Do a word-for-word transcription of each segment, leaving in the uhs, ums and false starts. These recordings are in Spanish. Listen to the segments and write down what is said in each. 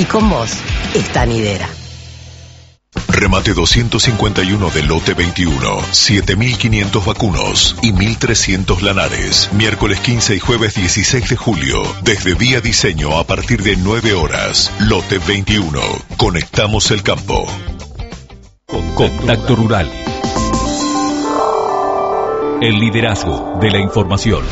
Y con vos está Nidera. Remate doscientos cincuenta y uno de lote veintiuno, siete mil quinientos vacunos y mil trescientos lanares. Miércoles quince y jueves dieciséis de julio, desde Día Diseño a partir de nueve horas. Lote veintiuno. Conectamos el campo. Contacto Rural. El liderazgo de la información.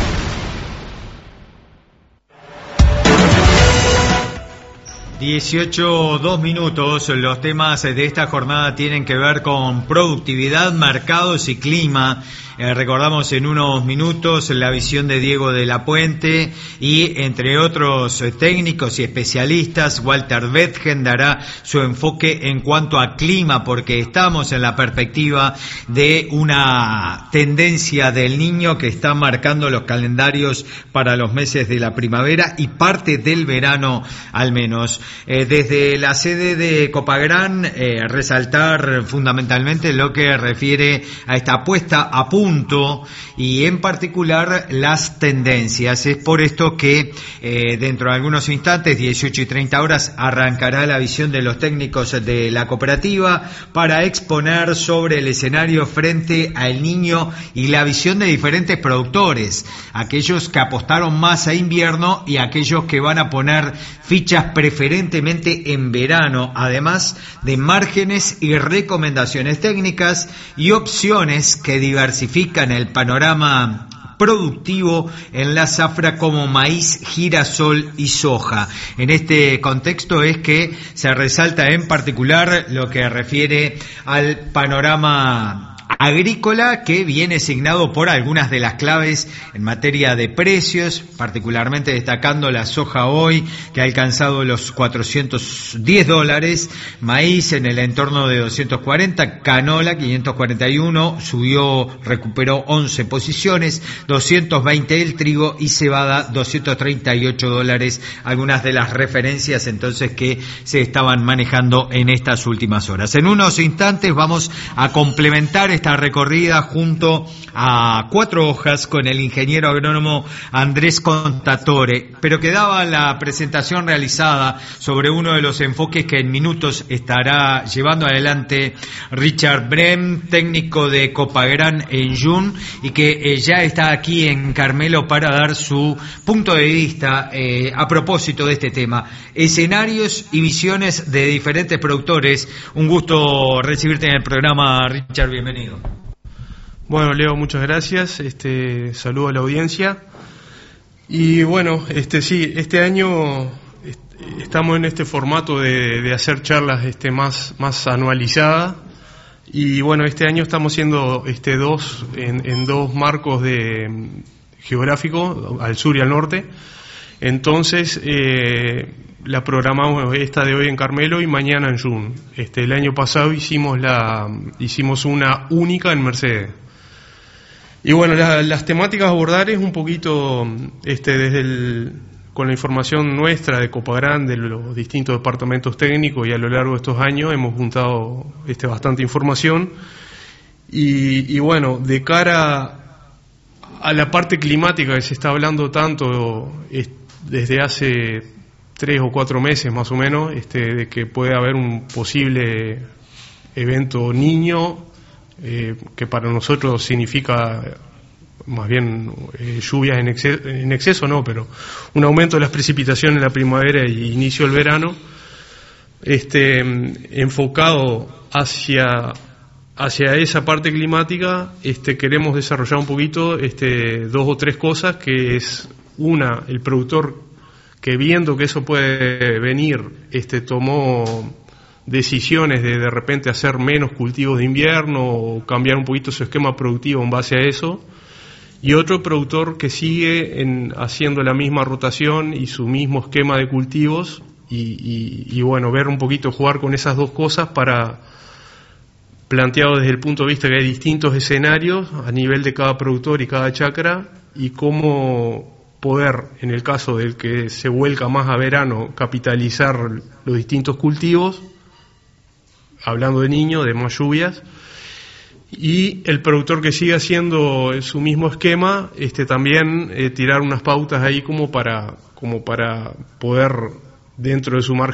dieciocho, dos minutos. Los temas de esta jornada tienen que ver con productividad, mercados y clima. Eh, recordamos en unos minutos la visión de Diego de la Puente y entre otros eh, técnicos y especialistas, Walter Betgen dará su enfoque en cuanto a clima, porque estamos en la perspectiva de una tendencia del Niño que está marcando los calendarios para los meses de la primavera y parte del verano al menos. Eh, desde la sede de Copagrán, eh, resaltar fundamentalmente lo que refiere a esta puesta a punto y en particular las tendencias. Es por esto que eh, dentro de algunos instantes, dieciocho y treinta horas, arrancará la visión de los técnicos de la cooperativa para exponer sobre el escenario frente al Niño y la visión de diferentes productores, aquellos que apostaron más a invierno y aquellos que van a poner fichas preferentemente en verano, además de márgenes y recomendaciones técnicas y opciones que diversifican el panorama productivo en la zafra como maíz, girasol y soja. En este contexto es que se resalta en particular lo que refiere al panorama agrícola, que viene signado por algunas de las claves en materia de precios, particularmente destacando la soja hoy, que ha alcanzado los cuatrocientos diez dólares, maíz en el entorno de doscientos cuarenta, canola quinientos cuarenta y uno, subió, recuperó once posiciones, doscientos veinte el trigo y cebada doscientos treinta y ocho dólares, algunas de las referencias entonces que se estaban manejando en estas últimas horas. En unos instantes vamos a complementar esta recorrida junto a Cuatro Hojas con el ingeniero agrónomo Andrés Contatore, pero quedaba la presentación realizada sobre uno de los enfoques que en minutos estará llevando adelante Richard Brem, técnico de Copagrán en Jun, y que eh, ya está aquí en Carmelo para dar su punto de vista eh, a propósito de este tema, escenarios y visiones de diferentes productores. Un gusto recibirte en el programa, Richard, bienvenido. Bueno, Leo, muchas gracias. Este, saludo a la audiencia. Y bueno, este sí, este año est- estamos en este formato de, de hacer charlas este más más anualizadas. Y bueno, este año estamos haciendo este dos en, en dos marcos de geográficos, al sur y al norte. Entonces, eh, la programamos esta de hoy en Carmelo y mañana en Jun. Este, el año pasado hicimos la hicimos una única en Mercedes. Y bueno, la, las temáticas a abordar es un poquito este desde el, con la información nuestra de Copagrán, de los distintos departamentos técnicos, y a lo largo de estos años hemos juntado este bastante información. Y, y bueno, de cara a la parte climática que se está hablando tanto es, desde hace tres o cuatro meses más o menos, este, de que puede haber un posible evento Niño, eh, que para nosotros significa más bien eh, lluvias en exceso, en exceso no, pero un aumento de las precipitaciones en la primavera y inicio del verano, este, enfocado hacia hacia esa parte climática. Este, queremos desarrollar un poquito este, dos o tres cosas, que es una, el productor que viendo que eso puede venir, este, tomó decisiones de de repente hacer menos cultivos de invierno o cambiar un poquito su esquema productivo en base a eso, y otro productor que sigue en, haciendo la misma rotación y su mismo esquema de cultivos y, y, y bueno, ver un poquito, jugar con esas dos cosas para, planteado desde el punto de vista que hay distintos escenarios a nivel de cada productor y cada chacra, y cómo poder, en el caso del que se vuelca más a verano, capitalizar los distintos cultivos, hablando de Niño, de más lluvias, y el productor que sigue haciendo su mismo esquema, este, también eh, tirar unas pautas ahí como para, como para poder, dentro de su margen